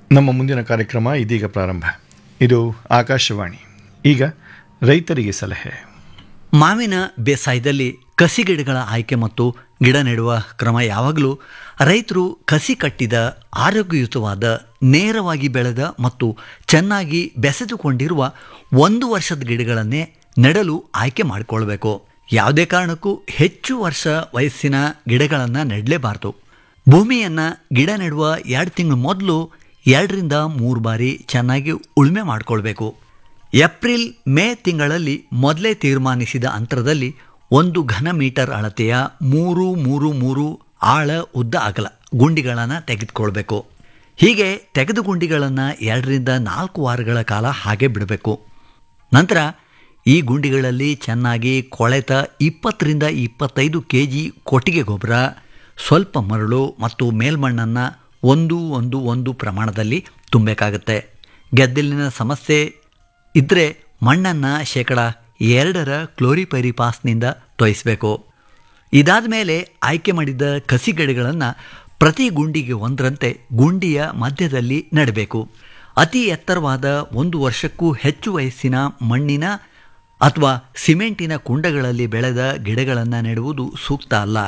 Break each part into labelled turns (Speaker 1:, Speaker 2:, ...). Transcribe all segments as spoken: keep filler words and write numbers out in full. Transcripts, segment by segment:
Speaker 1: ನಮ್ಮ ಮುಂದಿನ ಕಾರ್ಯಕ್ರಮ ಇದೀಗ ಪ್ರಾರಂಭ. ಇದು ಆಕಾಶವಾಣಿ. ಈಗ ರೈತರಿಗೆ ಸಲಹೆ.
Speaker 2: ಮಾವಿನ ಬೇಸಾಯದಲ್ಲಿ ಕಸಿ ಗಿಡಗಳ ಆಯ್ಕೆ ಮತ್ತು ಗಿಡ ನೆಡುವ ಕ್ರಮ ಯಾವಾಗಲೂ ರೈತರು ಕಸಿ ಕಟ್ಟಿದ ಆರೋಗ್ಯಯುತವಾದ ನೇರವಾಗಿ ಬೆಳೆದ ಮತ್ತು ಚೆನ್ನಾಗಿ ಬೆಸೆದುಕೊಂಡಿರುವ ಒಂದು ವರ್ಷದ ಗಿಡಗಳನ್ನೇ ನೆಡಲು ಆಯ್ಕೆ ಮಾಡಿಕೊಳ್ಬೇಕು. ಯಾವುದೇ ಕಾರಣಕ್ಕೂ ಹೆಚ್ಚು ವರ್ಷ ವಯಸ್ಸಿನ ಗಿಡಗಳನ್ನು ನೆಡಲೇಬಾರ್ದು. ಭೂಮಿಯನ್ನು ಗಿಡ ನೆಡುವ ಎರಡು ತಿಂಗಳು ಮೊದಲು ಎರಡರಿಂದ ಮೂರು ಬಾರಿ ಚೆನ್ನಾಗಿ ಉಳುಮೆ ಮಾಡಿಕೊಳ್ಬೇಕು. ಏಪ್ರಿಲ್ ಮೇ ತಿಂಗಳಲ್ಲಿ ಮೊದಲೇ ತೀರ್ಮಾನಿಸಿದ ಅಂತರದಲ್ಲಿ ಒಂದು ಘನ ಮೀಟರ್ ಅಳತೆಯ ಮೂರು ಮೂರು ಮೂರು ಆಳ ಉದ್ದ ಅಗಲ ಗುಂಡಿಗಳನ್ನು ತೆಗೆದುಕೊಳ್ಬೇಕು. ಹೀಗೆ ತೆಗೆದು ಗುಂಡಿಗಳನ್ನು ಎರಡರಿಂದ ನಾಲ್ಕು ವಾರಗಳ ಕಾಲ ಹಾಗೆ ಬಿಡಬೇಕು. ನಂತರ ಈ ಗುಂಡಿಗಳಲ್ಲಿ ಚೆನ್ನಾಗಿ ಕೊಳೆತ ಇಪ್ಪತ್ತರಿಂದ ಇಪ್ಪತ್ತೈದು ಕೆ ಜಿ ಕೊಟ್ಟಿಗೆ ಗೊಬ್ಬರ, ಸ್ವಲ್ಪ ಮರಳು ಮತ್ತು ಮೇಲ್ಮಣ್ಣನ್ನು ಒಂದು ಒಂದು ಒಂದು ಪ್ರಮಾಣದಲ್ಲಿ ತುಂಬಬೇಕಾಗತ್ತೆ. ಗೆದ್ದಲಿನ ಸಮಸ್ಯೆ ಇದ್ದರೆ ಮಣ್ಣನ್ನು ಶೇಕಡ ಎರಡರ ಕ್ಲೋರಿಪೈರಿಪಾಸ್ನಿಂದ ತೊಯಿಸಬೇಕು. ಇದಾದ ಮೇಲೆ ಆಯ್ಕೆ ಮಾಡಿದ ಕಸಿ ಗಿಡಗಳನ್ನು ಪ್ರತಿ ಗುಂಡಿಗೆ ಒಂದರಂತೆ ಗುಂಡಿಯ ಮಧ್ಯದಲ್ಲಿ ನೆಡಬೇಕು. ಅತಿ ಎತ್ತರವಾದ ಒಂದು ವರ್ಷಕ್ಕೂ ಹೆಚ್ಚು ವಯಸ್ಸಿನ ಮಣ್ಣಿನ ಅಥವಾ ಸಿಮೆಂಟಿನ ಕುಂಡಗಳಲ್ಲಿ ಬೆಳೆದ ಗಿಡಗಳನ್ನು ನೆಡುವುದು ಸೂಕ್ತ ಅಲ್ಲ.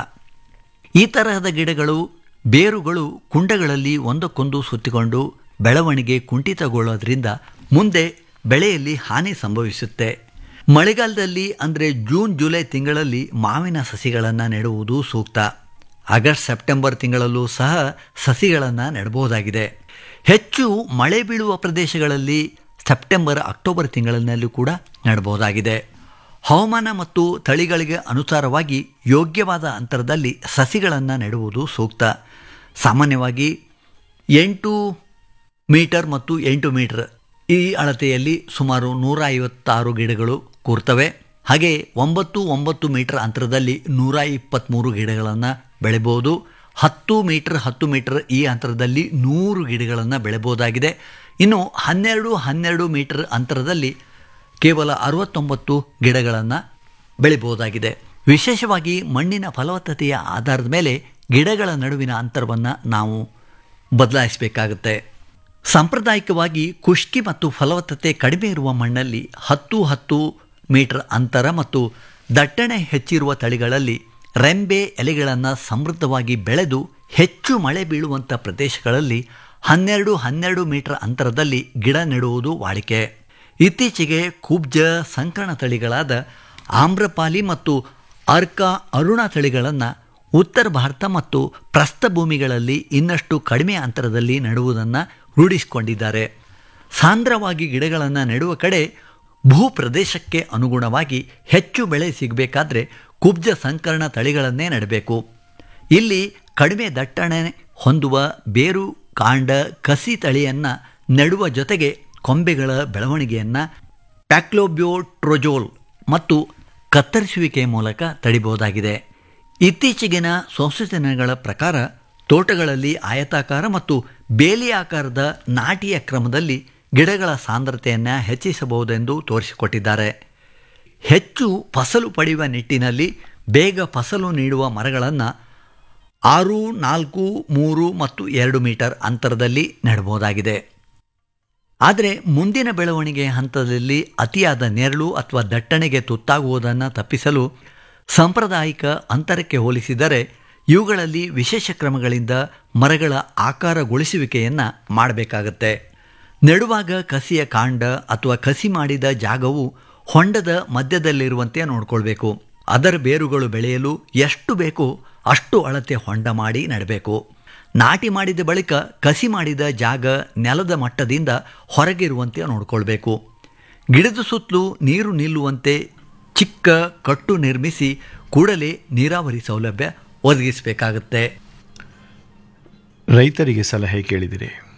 Speaker 2: ಈ ತರಹದ ಗಿಡಗಳು ಬೇರುಗಳು ಕುಂಡಗಳಲ್ಲಿ ಒಂದಕ್ಕೊಂದು ಸುತ್ತಿಕೊಂಡು ಬೆಳವಣಿಗೆ ಕುಂಠಿತಗೊಳ್ಳೋದ್ರಿಂದ ಮುಂದೆ ಬೆಳೆಯಲ್ಲಿ ಹಾನಿ ಸಂಭವಿಸುತ್ತೆ. ಮಳೆಗಾಲದಲ್ಲಿ ಅಂದರೆ ಜೂನ್ ಜುಲೈ ತಿಂಗಳಲ್ಲಿ ಮಾವಿನ ಸಸಿಗಳನ್ನು ನೆಡುವುದು ಸೂಕ್ತ. ಆಗಸ್ಟ್ ಸೆಪ್ಟೆಂಬರ್ ತಿಂಗಳಲ್ಲೂ ಸಹ ಸಸಿಗಳನ್ನು ನೆಡಬಹುದಾಗಿದೆ. ಹೆಚ್ಚು ಮಳೆ ಬೀಳುವ ಪ್ರದೇಶಗಳಲ್ಲಿ ಸೆಪ್ಟೆಂಬರ್ ಅಕ್ಟೋಬರ್ ತಿಂಗಳಿನಲ್ಲೂ ಕೂಡ ನೆಡಬಹುದಾಗಿದೆ. ಹವಾಮಾನ ಮತ್ತು ತಳಿಗಳಿಗೆ ಅನುಸಾರವಾಗಿ ಯೋಗ್ಯವಾದ ಅಂತರದಲ್ಲಿ ಸಸಿಗಳನ್ನು ನೆಡುವುದು ಸೂಕ್ತ. ಸಾಮಾನ್ಯವಾಗಿ ಎಂಟು ಮೀಟರ್ ಮತ್ತು ಎಂಟು ಮೀಟರ್ ಈ ಅಳತೆಯಲ್ಲಿ ಸುಮಾರು ನೂರ ಐವತ್ತಾರು ಗಿಡಗಳು ಕೂರ್ತವೆ. ಹಾಗೆ ಒಂಬತ್ತು ಒಂಬತ್ತು ಮೀಟರ್ ಅಂತರದಲ್ಲಿ ನೂರ ಇಪ್ಪತ್ತ್ಮೂರು ಗಿಡಗಳನ್ನು ಬೆಳೆಬೋದು. ಹತ್ತು ಮೀಟರ್ ಹತ್ತು ಮೀಟರ್ ಈ ಅಂತರದಲ್ಲಿ ನೂರು ಗಿಡಗಳನ್ನು ಬೆಳೆಬೋದಾಗಿದೆ. ಇನ್ನು ಹನ್ನೆರಡು ಹನ್ನೆರಡು ಮೀಟರ್ ಅಂತರದಲ್ಲಿ ಕೇವಲ ಅರವತ್ತೊಂಬತ್ತು ಗಿಡಗಳನ್ನು ಬೆಳೆಯಬಹುದಾಗಿದೆ. ವಿಶೇಷವಾಗಿ ಮಣ್ಣಿನ ಫಲವತ್ತತೆಯ ಆಧಾರದ ಮೇಲೆ ಗಿಡಗಳ ನಡುವಿನ ಅಂತರವನ್ನು ನಾವು ಬದಲಾಯಿಸಬೇಕಾಗುತ್ತೆ. ಸಾಂಪ್ರದಾಯಿಕವಾಗಿ ಖುಷ್ಕಿ ಮತ್ತು ಫಲವತ್ತತೆ ಕಡಿಮೆ ಇರುವ ಮಣ್ಣಲ್ಲಿ ಹತ್ತು ಹತ್ತು ಮೀಟರ್ ಅಂತರ ಮತ್ತು ದಟ್ಟಣೆ ಹೆಚ್ಚಿರುವ ತಳಿಗಳಲ್ಲಿ ರೆಂಬೆ ಎಲೆಗಳನ್ನು ಸಮೃದ್ಧವಾಗಿ ಬೆಳೆದು ಹೆಚ್ಚು ಮಳೆ ಬೀಳುವಂಥ ಪ್ರದೇಶಗಳಲ್ಲಿ ಹನ್ನೆರಡು ಹನ್ನೆರಡು ಮೀಟರ್ ಅಂತರದಲ್ಲಿ ಗಿಡ ನೆಡುವುದು ವಾಡಿಕೆ. ಇತ್ತೀಚೆಗೆ ಕುಬ್ಜ ಸಂಕರಣ ತಳಿಗಳಾದ ಆಮ್ರಪಾಲಿ ಮತ್ತು ಅರ್ಕಾ ಅರುಣ ತಳಿಗಳನ್ನು ಉತ್ತರ ಭಾರತ ಮತ್ತು ಪ್ರಸ್ಥಭೂಮಿಗಳಲ್ಲಿ ಇನ್ನಷ್ಟು ಕಡಿಮೆ ಅಂತರದಲ್ಲಿ ನೆಡುವುದನ್ನು ರೂಢಿಸಿಕೊಂಡಿದ್ದಾರೆ. ಸಾಂದ್ರವಾಗಿ ಗಿಡಗಳನ್ನು ನೆಡುವ ಕಡೆ ಭೂ ಪ್ರದೇಶಕ್ಕೆ ಅನುಗುಣವಾಗಿ ಹೆಚ್ಚು ಬೆಳೆ ಸಿಗಬೇಕಾದ್ರೆ ಕುಬ್ಜ ಸಂಕರಣ ತಳಿಗಳನ್ನೇ ನೆಡಬೇಕು. ಇಲ್ಲಿ ಕಡಿಮೆ ದಟ್ಟಣೆ ಹೊಂದುವ ಬೇರು ಕಾಂಡ ಕಸಿ ತಳಿಯನ್ನು ನೆಡುವ ಜೊತೆಗೆ ಕೊಂಬೆಗಳ ಬೆಳವಣಿಗೆಯನ್ನು ಪ್ಯಾಕ್ಲೋಬ್ಯೋಟ್ರೋಜೋಲ್ ಮತ್ತು ಕತ್ತರಿಸುವಿಕೆಯ ಮೂಲಕ ತಡಿಬಹುದಾಗಿದೆ. ಇತ್ತೀಚೆಗಿನ ಸಂಶೋಧನೆಗಳ ಪ್ರಕಾರ ತೋಟಗಳಲ್ಲಿ ಆಯತಾಕಾರ ಮತ್ತು ಬೇಲಿ ಆಕಾರದ ನಾಟಿಯ ಕ್ರಮದಲ್ಲಿ ಗಿಡಗಳ ಸಾಂದ್ರತೆಯನ್ನು ಹೆಚ್ಚಿಸಬಹುದೆಂದು ತೋರಿಸಿಕೊಟ್ಟಿದ್ದಾರೆ. ಹೆಚ್ಚು ಫಸಲು ಪಡೆಯುವ ನಿಟ್ಟಿನಲ್ಲಿ ಬೇಗ ಫಸಲು ನೀಡುವ ಮರಗಳನ್ನು ಆರು ನಾಲ್ಕು ಮೂರು ಮತ್ತು ಎರಡು ಮೀಟರ್ ಅಂತರದಲ್ಲಿ ನೆಡಬಹುದಾಗಿದೆ. ಆದರೆ ಮುಂದಿನ ಬೆಳವಣಿಗೆ ಹಂತದಲ್ಲಿ ಅತಿಯಾದ ನೆರಳು ಅಥವಾ ದಟ್ಟಣೆಗೆ ತುತ್ತಾಗುವುದನ್ನು ತಪ್ಪಿಸಲು ಸಾಂಪ್ರದಾಯಿಕ ಅಂತರಕ್ಕೆ ಹೋಲಿಸಿದರೆ ಇವುಗಳಲ್ಲಿ ವಿಶೇಷ ಕ್ರಮಗಳಿಂದ ಮರಗಳ ಆಕಾರಗೊಳಿಸುವಿಕೆಯನ್ನು ಮಾಡಬೇಕಾಗತ್ತೆ. ನೆಡುವಾಗ ಕಸಿಯ ಕಾಂಡ ಅಥವಾ ಕಸಿ ಮಾಡಿದ ಜಾಗವು ಹೊಂಡದ ಮಧ್ಯದಲ್ಲಿರುವಂತೆ ನೋಡಿಕೊಳ್ಬೇಕು. ಅದರ ಬೇರುಗಳು ಬೆಳೆಯಲು ಎಷ್ಟು ಬೇಕೋ ಅಷ್ಟು ಅಳತೆ ಹೊಂಡ ಮಾಡಿ ನೆಡಬೇಕು. ನಾಟಿ ಮಾಡಿದ ಬಳಿಕ ಕಸಿ ಮಾಡಿದ ಜಾಗ ನೆಲದ ಮಟ್ಟದಿಂದ ಹೊರಗಿರುವಂತೆ ನೋಡಿಕೊಳ್ಬೇಕು. ಗಿಡದ ಸುತ್ತಲೂ ನೀರು ನಿಲ್ಲುವಂತೆ ಚಿಕ್ಕ ಕಟ್ಟು ನಿರ್ಮಿಸಿ ಕೂಡಲೇ ನೀರಾವರಿ ಸೌಲಭ್ಯ ಒದಗಿಸಬೇಕಾಗುತ್ತೆ.
Speaker 1: ರೈತರಿಗೆ ಸಲಹೆ ಕೇಳಿದಿರಿ.